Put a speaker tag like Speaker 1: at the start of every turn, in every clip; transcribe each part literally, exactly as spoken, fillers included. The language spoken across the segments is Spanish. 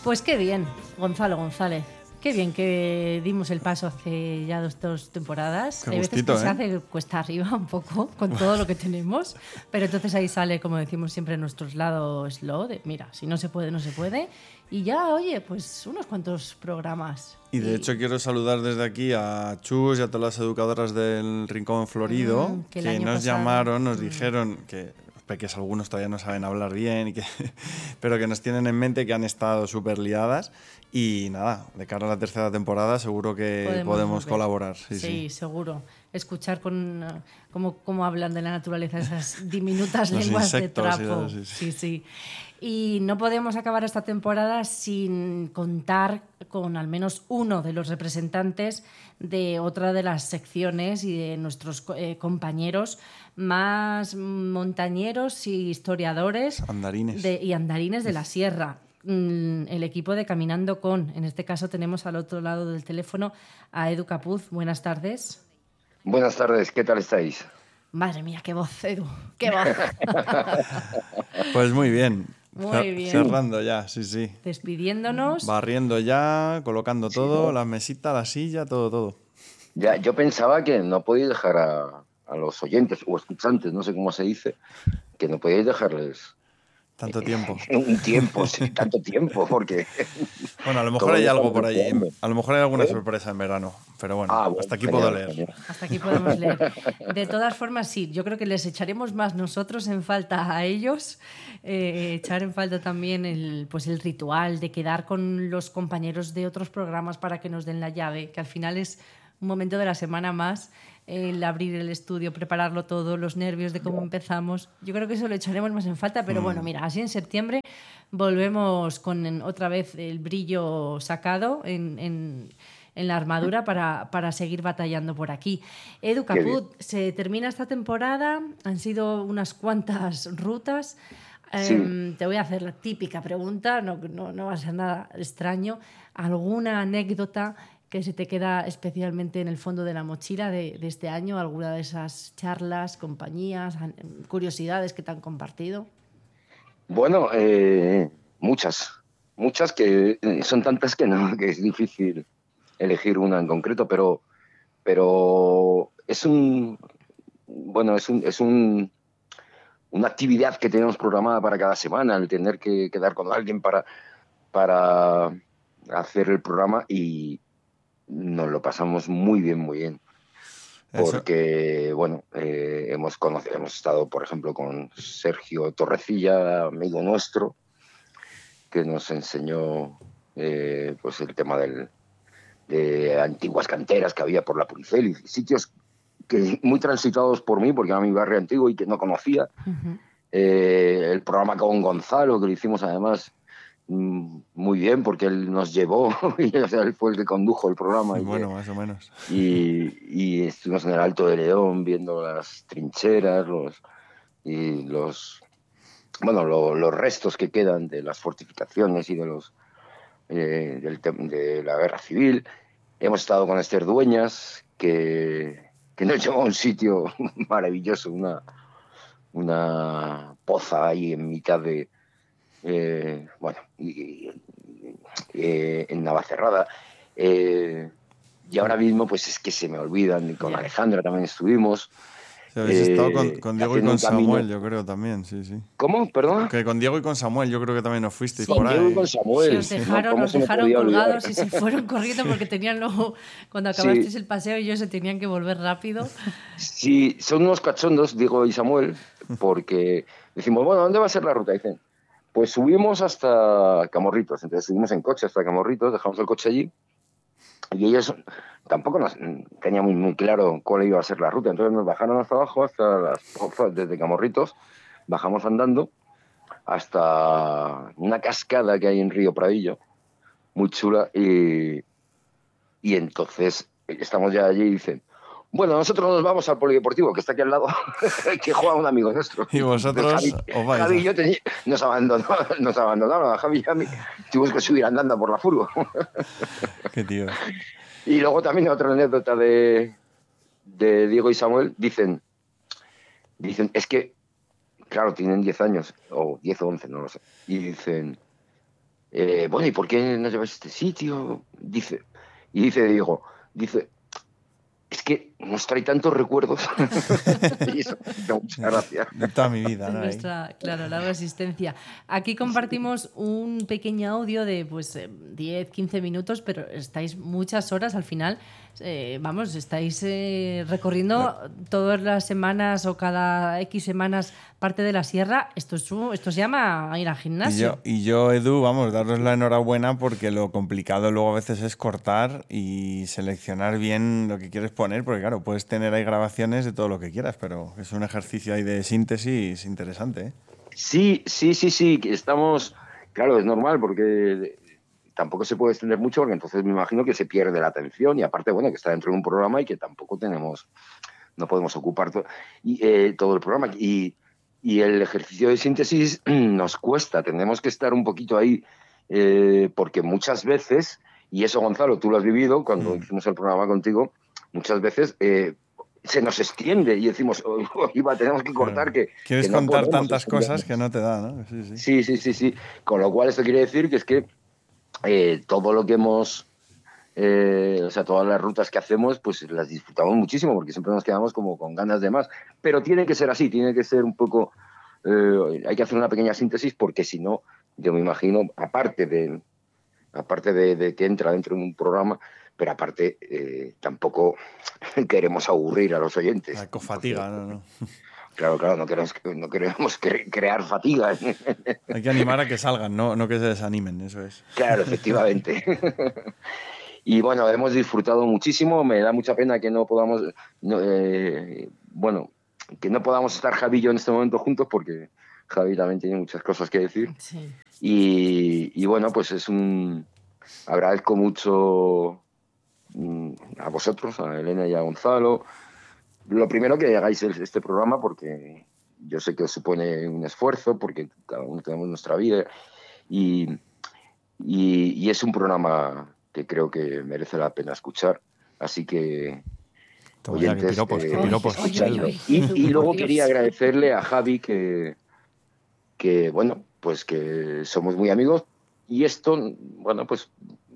Speaker 1: Pues qué bien, Gonzalo González. Qué bien que dimos el paso hace ya dos, dos temporadas.
Speaker 2: Qué
Speaker 1: Hay veces
Speaker 2: gustito,
Speaker 1: que se
Speaker 2: ¿eh?
Speaker 1: hace cuesta arriba un poco con todo lo que tenemos, pero entonces ahí sale, como decimos siempre, nuestro lado slow, de mira, si no se puede, no se puede. Y ya, oye, pues unos cuantos programas.
Speaker 2: Y de hecho quiero saludar desde aquí a Chus y a todas las educadoras del Rincón Florido,
Speaker 1: Mm, que el
Speaker 2: que
Speaker 1: año
Speaker 2: nos
Speaker 1: pasado-
Speaker 2: llamaron, nos
Speaker 1: mm.
Speaker 2: dijeron que los peques algunos todavía no saben hablar bien, y que, pero que nos tienen en mente que han estado súper liadas. Y nada, de cara a la tercera temporada seguro que podemos,
Speaker 1: volver.
Speaker 2: colaborar. Sí,
Speaker 1: Sí,
Speaker 2: sí.
Speaker 1: seguro. Escuchar con uh, cómo, cómo hablan de la naturaleza esas diminutas
Speaker 2: Los
Speaker 1: lenguas de
Speaker 2: insectos y
Speaker 1: trapo.
Speaker 2: todo, sí,
Speaker 1: Sí,
Speaker 2: sí.
Speaker 1: sí. Y no podemos acabar esta temporada sin contar con al menos uno de los representantes de otra de las secciones y de nuestros co- eh, compañeros más montañeros y historiadores
Speaker 2: Andarines.
Speaker 1: de- y andarines de la sierra. Mm, El equipo de Caminando con. En este caso tenemos al otro lado del teléfono a Edu Capuz. Buenas tardes.
Speaker 3: Buenas tardes, ¿qué tal estáis?
Speaker 1: Madre mía, qué voz, Edu. Qué voz.
Speaker 2: Pues muy bien.
Speaker 1: Muy
Speaker 2: Cer-
Speaker 1: bien.
Speaker 2: Cerrando ya, sí, sí.
Speaker 1: Despidiéndonos.
Speaker 2: Barriendo ya, colocando
Speaker 3: Sí,
Speaker 2: todo,
Speaker 3: ¿no?
Speaker 2: la mesita, la silla, todo, todo.
Speaker 3: Ya, yo pensaba que no podíais dejar a, a los oyentes o escuchantes, no sé cómo se dice, que no podíais dejarles
Speaker 2: Tanto tiempo.
Speaker 3: un tiempo, sí, tanto tiempo, porque
Speaker 2: Bueno, a lo mejor
Speaker 3: como
Speaker 2: hay
Speaker 3: ya
Speaker 2: algo
Speaker 3: estamos
Speaker 2: por ahí.
Speaker 3: deseando.
Speaker 2: A lo mejor hay alguna
Speaker 3: ¿Eh?
Speaker 2: sorpresa en verano. Pero bueno,
Speaker 3: Ah, bueno,
Speaker 2: hasta aquí
Speaker 3: genial,
Speaker 2: puedo leer.
Speaker 3: genial.
Speaker 1: Hasta aquí podemos leer. De todas formas, sí, yo creo que les echaremos más nosotros en falta a ellos. Eh, echar en falta también el, pues el ritual de quedar con los compañeros de otros programas para que nos den la llave, que al final es un momento de la semana más, el abrir el estudio, prepararlo todo, los nervios de cómo empezamos. Yo creo que eso lo echaremos más en falta, pero bueno, mira, así en septiembre volvemos con otra vez el brillo sacado en, en, en la armadura para, para seguir batallando por aquí. Edu
Speaker 3: Qué bien.
Speaker 1: Caput, se termina esta temporada, han sido unas cuantas rutas.
Speaker 3: Sí.
Speaker 1: Em, te voy a hacer la típica pregunta, no, no, no va a ser nada extraño. ¿Alguna anécdota que se te queda especialmente en el fondo de la mochila de, de este año? ¿Alguna de esas charlas, compañías, an- curiosidades que te han compartido?
Speaker 3: Bueno, eh, muchas, muchas que eh, son tantas que no, que es difícil elegir una en concreto, pero, pero es un, bueno, es un, es un una actividad que tenemos programada para cada semana, el tener que quedar con alguien para, para hacer el programa, y nos lo pasamos muy bien, muy bien.
Speaker 2: Eso,
Speaker 3: Porque, bueno, eh, hemos, conocido, hemos estado, por ejemplo, con Sergio Torrecilla, amigo nuestro, que nos enseñó eh, pues el tema del, de antiguas canteras que había por la Puricel y sitios que muy transitados por mí, porque era mi barrio antiguo y que no conocía.
Speaker 1: Uh-huh.
Speaker 3: Eh, el programa con Gonzalo, que lo hicimos además mm, muy bien, porque él nos llevó, y, o sea, él fue el que condujo el programa. Y,
Speaker 2: bueno,
Speaker 3: que,
Speaker 2: más o menos.
Speaker 3: y, y estuvimos en el Alto de León viendo las trincheras los, y los, bueno, lo, los restos que quedan de las fortificaciones y de, los, eh, del, de la guerra civil. Hemos estado con Esther Dueñas, que, que nos llevó a un sitio maravilloso, una una poza ahí en mitad de, eh, bueno, y, y, eh, en Navacerrada. Eh, y ahora mismo, pues es que se me olvidan. Con
Speaker 1: Ya.
Speaker 3: Alejandra también estuvimos.
Speaker 2: Si habéis estado con,
Speaker 3: eh,
Speaker 2: con Diego y
Speaker 3: haciendo
Speaker 2: con
Speaker 3: un camino.
Speaker 2: Samuel, yo creo también, sí, sí.
Speaker 3: ¿Cómo? ¿Perdona?
Speaker 2: Que con Diego y con Samuel, yo creo que también os fuisteis
Speaker 1: Sí.
Speaker 2: por
Speaker 3: Con Diego y
Speaker 2: ahí.
Speaker 3: con
Speaker 1: Sí,
Speaker 3: Samuel.
Speaker 1: os
Speaker 3: ¿no?
Speaker 1: dejaron,
Speaker 3: ¿Cómo
Speaker 1: os
Speaker 3: se me
Speaker 1: dejaron
Speaker 3: podía olvidar?
Speaker 1: colgados y se fueron corriendo porque tenían luego, cuando acabasteis
Speaker 3: Sí,
Speaker 1: el paseo, ellos se tenían que volver rápido.
Speaker 3: sí, son unos cachondos, Diego y Samuel, porque decimos, bueno, ¿dónde va a ser la ruta? Dicen, pues subimos hasta Camorritos. Entonces subimos en coche hasta Camorritos, dejamos el coche allí, y ellos tampoco nos tenían muy, muy claro cuál iba a ser la ruta. Entonces nos bajaron hasta abajo, hasta las pozas, desde Camorritos, bajamos andando hasta una cascada que hay en Río Pradillo, muy chula, y, y entonces estamos ya allí y dicen, bueno, nosotros nos vamos al polideportivo, que está aquí al lado, que juega un amigo nuestro.
Speaker 2: Y vosotros
Speaker 3: Javi,
Speaker 2: os vais.
Speaker 3: Javi y
Speaker 2: a-
Speaker 3: yo teni- nos, abandonó, nos abandonaron a Javi y a mí. Tuvimos que subir andando por la furgo.
Speaker 2: Qué tíos.
Speaker 3: Y luego también otra anécdota de, de Diego y Samuel. Dicen, dicen, es que, claro, tienen diez años, o diez o once, no lo sé. Y dicen, eh, bueno, ¿y por qué no llevas a este sitio? Dice, y dice Diego, dice, es que nos trae tantos recuerdos. Y eso me da mucha gracia.
Speaker 2: De toda mi vida, ¿no?
Speaker 1: Nuestra, claro, larga existencia. Aquí compartimos un pequeño audio de pues diez, quince minutos, pero estáis muchas horas al final. Eh, vamos, estáis eh, recorriendo todas las semanas o cada X semanas parte de la sierra. Esto, es un, esto se llama ir al
Speaker 2: Y
Speaker 1: gimnasio.
Speaker 2: yo, y yo, Edu, vamos, daros la enhorabuena porque lo complicado luego a veces es cortar y seleccionar bien lo que quieres poner, porque claro, puedes tener ahí grabaciones de todo lo que quieras, pero es un ejercicio ahí de síntesis interesante, ¿eh?
Speaker 3: Sí, sí, sí, sí, que estamos, claro, es normal porque tampoco se puede extender mucho porque entonces me imagino que se pierde la atención y aparte, bueno, que está dentro de un programa y que tampoco tenemos, no podemos ocupar to- y, eh, todo el programa. Y, y el ejercicio de síntesis nos cuesta, tenemos que estar un poquito ahí eh, porque muchas veces, y eso Gonzalo, tú lo has vivido cuando
Speaker 2: Mm.
Speaker 3: hicimos el programa contigo, muchas veces eh, se nos extiende y decimos, oh, Iba, tenemos que cortar
Speaker 2: Claro.
Speaker 3: que,
Speaker 2: Quieres
Speaker 3: que no
Speaker 2: contar
Speaker 3: podemos
Speaker 2: tantas cosas
Speaker 3: extendernos.
Speaker 2: que no te da, ¿no? Sí, sí.
Speaker 3: Sí, sí, sí, sí. Con lo cual esto quiere decir que es que eh, todo lo que hemos, eh, o sea, todas las rutas que hacemos, pues las disfrutamos muchísimo porque siempre nos quedamos como con ganas de más. Pero tiene que ser así, tiene que ser un poco, eh, hay que hacer una pequeña síntesis porque si no, yo me imagino, aparte de, aparte de, de que entra dentro de un programa, pero aparte eh, tampoco queremos aburrir a los oyentes.
Speaker 2: La cofatiga, ¿no? no.
Speaker 3: Claro, claro, no queremos, no queremos cre- crear fatiga.
Speaker 2: Hay que animar a que salgan, no, no que se desanimen, eso es.
Speaker 3: Claro, efectivamente. Y bueno, hemos disfrutado muchísimo. Me da mucha pena que no podamos, no, eh, bueno, que no podamos estar Javi y yo en este momento juntos porque Javi también tiene muchas cosas que decir.
Speaker 1: Sí.
Speaker 3: Y, y bueno, pues es un, agradezco mucho mm, a vosotros, a Elena y a Gonzalo. Lo primero que hagáis es este programa porque yo sé que os supone un esfuerzo porque cada uno tenemos nuestra vida y, y, y es un programa que creo que merece la pena escuchar. Así que,
Speaker 2: Toma ya,
Speaker 3: oyentes,
Speaker 2: qué piropos,
Speaker 3: eh,
Speaker 2: qué piropos.
Speaker 1: Oy, oy,
Speaker 3: escuchadlo.
Speaker 1: oy.
Speaker 3: Y, y
Speaker 1: Por
Speaker 3: luego
Speaker 1: Dios.
Speaker 3: quería agradecerle a Javi que, que, bueno, pues que somos muy amigos y esto, bueno, pues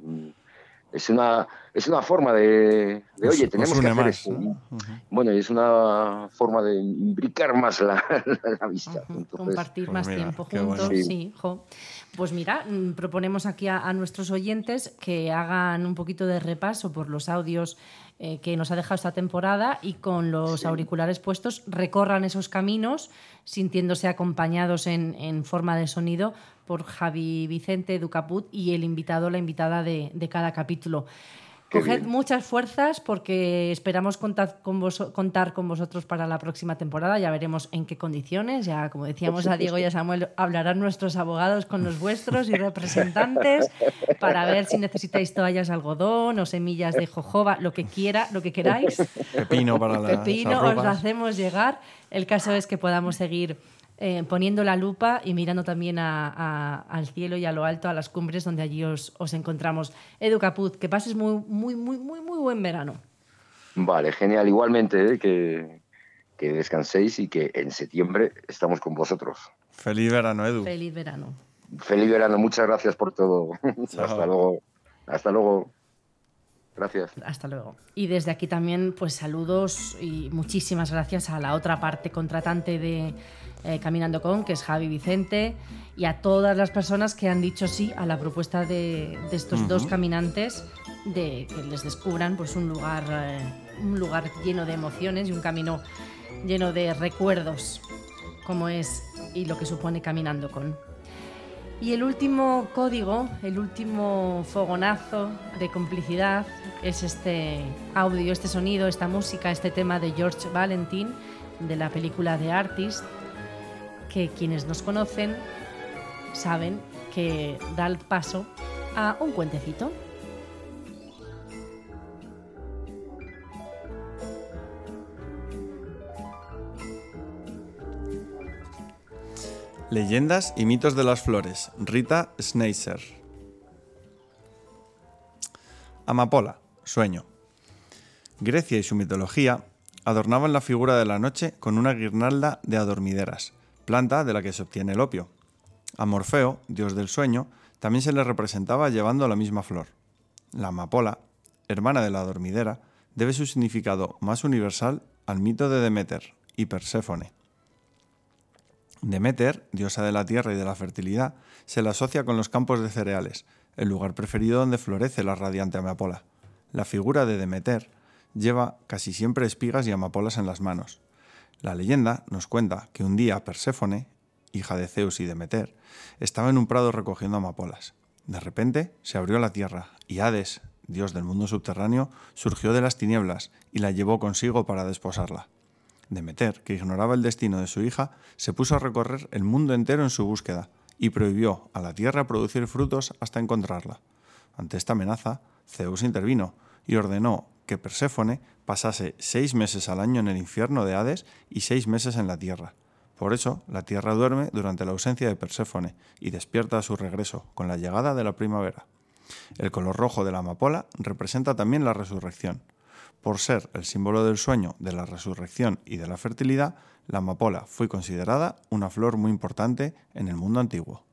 Speaker 3: es una, es una forma de, de
Speaker 2: Os-
Speaker 3: oye,
Speaker 2: os
Speaker 3: tenemos
Speaker 2: une
Speaker 3: que hacer
Speaker 2: más,
Speaker 3: esto.
Speaker 2: ¿no?
Speaker 3: Y,
Speaker 2: Ujú.
Speaker 3: bueno, y es una forma de imbricar más la, la amistad.
Speaker 1: Ujú,
Speaker 3: Entonces,
Speaker 1: compartir
Speaker 2: Pues
Speaker 1: más
Speaker 2: mira,
Speaker 1: tiempo
Speaker 2: qué
Speaker 1: juntos,
Speaker 2: bueno.
Speaker 3: Sí.
Speaker 1: sí, jo. Pues mira, mm, proponemos aquí a, a nuestros oyentes que hagan un poquito de repaso por los audios eh, que nos ha dejado esta temporada y con los
Speaker 3: Sí.
Speaker 1: auriculares puestos recorran esos caminos sintiéndose acompañados en, en forma de sonido por Javi Vicente Ducaput y el invitado, la invitada de, de cada capítulo.
Speaker 3: Qué
Speaker 1: Coged
Speaker 3: bien.
Speaker 1: muchas fuerzas porque esperamos contar con, vos, contar con vosotros para la próxima temporada. Ya veremos en qué condiciones. Ya, como decíamos
Speaker 3: Por
Speaker 1: a Diego y a
Speaker 3: supuesto.
Speaker 1: Samuel, hablarán nuestros abogados con los vuestros y representantes para ver si necesitáis toallas de algodón o semillas de jojoba, lo que quiera, lo que queráis.
Speaker 2: Pepino para las
Speaker 1: Pepino, os lo
Speaker 2: arrugas.
Speaker 1: hacemos llegar. El caso es que podamos seguir eh, poniendo la lupa y mirando también a- a- al cielo y a lo alto, a las cumbres donde allí os, os encontramos. Edu Caput, que pases muy, muy, muy, muy, muy buen verano.
Speaker 3: Vale, genial. Igualmente, ¿eh? que, que descanséis y que en septiembre estamos con vosotros.
Speaker 2: Feliz verano, Edu.
Speaker 1: Feliz verano.
Speaker 3: Feliz verano. Muchas gracias por todo.
Speaker 2: Chao.
Speaker 3: Hasta luego. Hasta luego. Gracias.
Speaker 1: Hasta luego. Y desde aquí también, pues saludos y muchísimas gracias a la otra parte contratante de eh, Caminando Con, que es Javi Vicente, y a todas las personas que han dicho sí a la propuesta de, de estos
Speaker 2: Ujú.
Speaker 1: dos caminantes, de que les descubran pues un lugar, eh, un lugar lleno de emociones y un camino lleno de recuerdos, como es y lo que supone Caminando Con. Y el último código, el último fogonazo de complicidad es este audio, este sonido, esta música, este tema de George Valentin de la película The Artist, que quienes nos conocen saben que da el paso a un cuentecito.
Speaker 2: Leyendas y mitos de las flores. Rita Schneiser. Amapola, sueño. Grecia y su mitología adornaban la figura de la noche con una guirnalda de adormideras, planta de la que se obtiene el opio. A Morfeo, dios del sueño, también se le representaba llevando la misma flor. La amapola, hermana de la dormidera, debe su significado más universal al mito de Deméter y Perséfone. Deméter, diosa de la tierra y de la fertilidad, se la asocia con los campos de cereales, el lugar preferido donde florece la radiante amapola. La figura de Deméter lleva casi siempre espigas y amapolas en las manos. La leyenda nos cuenta que un día Perséfone, hija de Zeus y Deméter, estaba en un prado recogiendo amapolas. De repente se abrió la tierra y Hades, dios del mundo subterráneo, surgió de las tinieblas y la llevó consigo para desposarla. Deméter, que ignoraba el destino de su hija, se puso a recorrer el mundo entero en su búsqueda y prohibió a la tierra producir frutos hasta encontrarla. Ante esta amenaza, Zeus intervino y ordenó que Perséfone pasase seis meses al año en el infierno de Hades y seis meses en la tierra. Por eso, la tierra duerme durante la ausencia de Perséfone y despierta a su regreso, con la llegada de la primavera. El color rojo de la amapola representa también la resurrección. Por ser el símbolo del sueño, de la resurrección y de la fertilidad, la amapola fue considerada una flor muy importante en el mundo antiguo.